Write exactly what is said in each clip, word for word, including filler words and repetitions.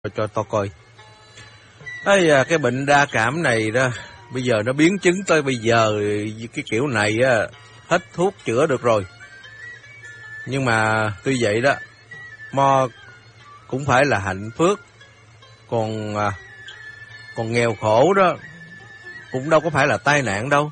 cho tao coi. Ây à, cái bệnh đa cảm này đó, bây giờ nó biến chứng tới bây giờ, cái kiểu này á, hết thuốc chữa được rồi. Nhưng mà tuy vậy đó, Mo cũng phải là hạnh phúc, còn à, còn nghèo khổ đó cũng đâu có phải là tai nạn đâu.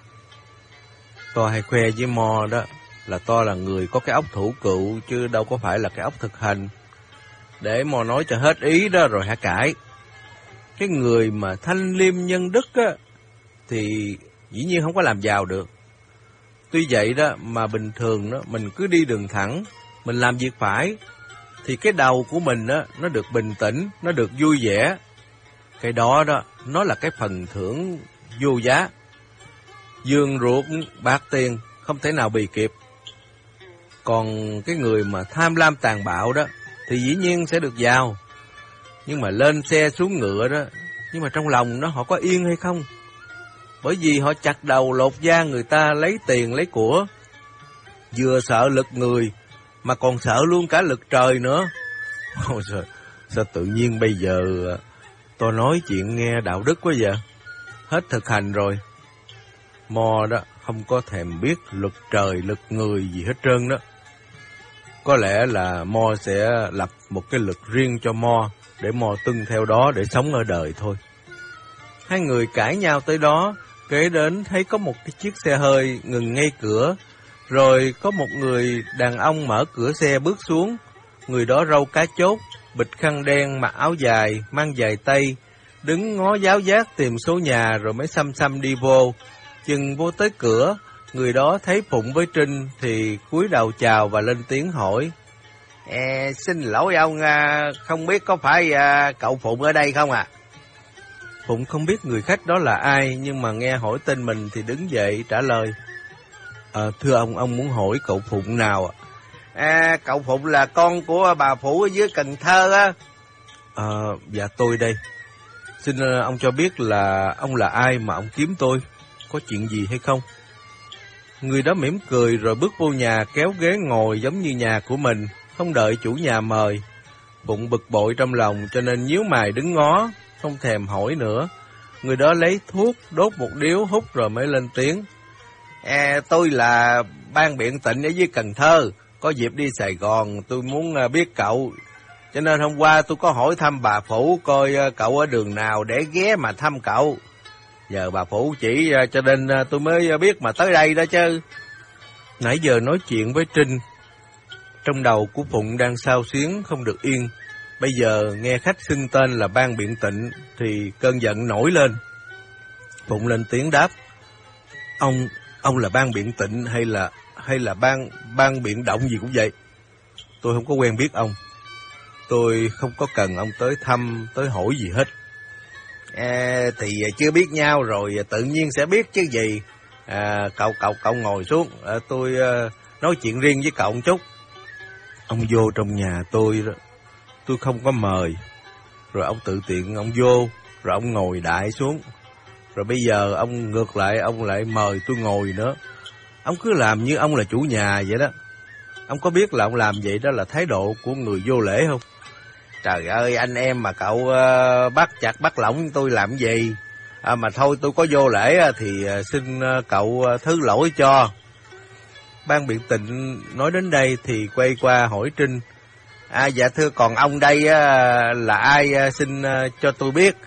Tôi hay khoe với Mo đó là tôi là người có cái óc thủ cựu chứ đâu có phải là cái óc thực hành. Để Mo nói cho hết ý đó rồi hả cãi. Cái người mà thanh liêm nhân đức á thì dĩ nhiên không có làm giàu được. Tuy vậy đó mà bình thường đó mình cứ đi đường thẳng, mình làm việc phải thì cái đầu của mình đó nó được bình tĩnh, nó được vui vẻ. Cái đó đó nó là cái phần thưởng vô giá. Dương ruột bạc tiền không thể nào bì kịp. Còn cái người mà tham lam tàn bạo đó thì dĩ nhiên sẽ được giàu. Nhưng mà lên xe xuống ngựa đó, nhưng mà trong lòng nó họ có yên hay không? Bởi vì họ chặt đầu lột da người ta lấy tiền lấy của. Vừa sợ lực người mà còn sợ luôn cả lực trời nữa. Ôi sao, sao tự nhiên bây giờ tôi nói chuyện nghe đạo đức quá vậy? Hết thực hành rồi. Mo đó không có thèm biết luật trời, luật người gì hết trơn đó. Có lẽ là Mo sẽ lập một cái luật riêng cho Mo, để Mo tuân theo đó để sống ở đời thôi. Hai người cãi nhau tới đó, kế đến thấy có một cái chiếc xe hơi ngừng ngay cửa, rồi có một người đàn ông mở cửa xe bước xuống. Người đó râu cá chốt, bịt khăn đen, mặc áo dài, mang giày tây, đứng ngó giáo giác tìm số nhà rồi mới xăm xăm đi vô. Chừng vô tới cửa, người đó thấy Phụng với Trinh thì cúi đầu chào và lên tiếng hỏi: "E, xin lỗi ông, không biết có phải à, cậu Phụng ở đây không ạ?" À? Phụng không biết người khách đó là ai, nhưng mà nghe hỏi tên mình thì đứng dậy trả lời: à, "Thưa ông, ông muốn hỏi cậu Phụng nào ạ?" À? à, cậu Phụng là con của bà Phủ ở dưới Cần Thơ á. À, dạ tôi đây. Xin ông cho biết là ông là ai mà ông kiếm tôi, có chuyện gì hay không? Người đó mỉm cười rồi bước vô nhà kéo ghế ngồi giống như nhà của mình, không đợi chủ nhà mời. Phụng bực bội trong lòng cho nên nhíu mày đứng ngó, không thèm hỏi nữa. Người đó lấy thuốc, đốt một điếu hút rồi mới lên tiếng: à, tôi là ban biện tịnh ở dưới Cần Thơ, có dịp đi Sài Gòn, tôi muốn biết cậu. Cho nên hôm qua tôi có hỏi thăm bà Phủ coi cậu ở đường nào để ghé mà thăm cậu. Giờ bà Phủ chỉ cho nên tôi mới biết mà tới đây đó chứ. Nãy giờ nói chuyện với Trinh, trong đầu của Phụng đang xao xuyến không được yên. Bây giờ nghe khách xưng tên là ban biện tịnh thì cơn giận nổi lên. Phụng lên tiếng đáp: Ông ông là ban biện tịnh hay là hay là ban ban biện động gì cũng vậy. Tôi không có quen biết ông. Tôi không có cần ông tới thăm, tới hỏi gì hết. À, thì chưa biết nhau rồi tự nhiên sẽ biết chứ gì. À, cậu cậu cậu ngồi xuống, à, tôi uh, nói chuyện riêng với cậu một chút. Ông vô trong nhà tôi đó, tôi không có mời. Rồi ông tự tiện ông vô, rồi ông ngồi đại xuống. Rồi bây giờ ông ngược lại, ông lại mời tôi ngồi nữa. Ông cứ làm như ông là chủ nhà vậy đó. Ông có biết là ông làm vậy đó là thái độ của người vô lễ không? Trời ơi, anh em mà cậu uh, bắt chặt bắt lỏng tôi làm gì? À, mà thôi tôi có vô lễ thì uh, xin uh, cậu uh, thứ lỗi cho. Ban biện tịnh nói đến đây thì quay qua hỏi Trinh: À dạ thưa, còn ông đây uh, là ai, uh, xin uh, cho tôi biết.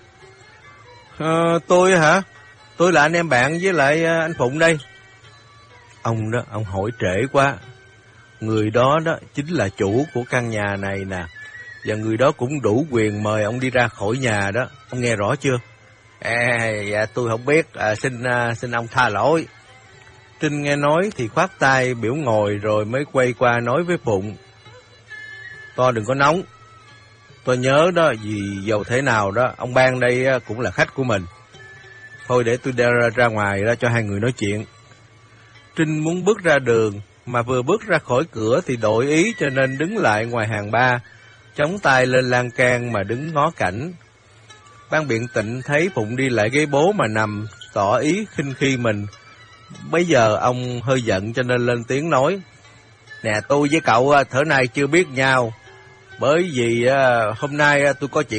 Uh, tôi hả? Tôi là anh em bạn với lại uh, anh Phụng đây. Ông đó, ông hỏi trễ quá. Người đó đó chính là chủ của căn nhà này nè. Và người đó cũng đủ quyền mời ông đi ra khỏi nhà đó. Ông nghe rõ chưa? À, dạ tôi không biết, à, xin à, xin ông tha lỗi. Trinh nghe nói thì khoát tay biểu ngồi rồi mới quay qua nói với Phụng: To đừng có nóng. Tôi nhớ đó, vì dầu thế nào đó, ông Ban đây cũng là khách của mình. Thôi để tôi ra, ra ngoài ra cho hai người nói chuyện. Trinh muốn bước ra đường, mà vừa bước ra khỏi cửa thì đổi ý cho nên đứng lại ngoài hàng ba, chống tay lên lan can mà đứng ngó cảnh. Ban biện tịnh thấy Phụng đi lại ghế bố mà nằm, tỏ ý khinh khi mình. Bây giờ ông hơi giận cho nên lên tiếng nói: Nè, tôi với cậu thở nay chưa biết nhau, bởi vì hôm nay tôi có chuyện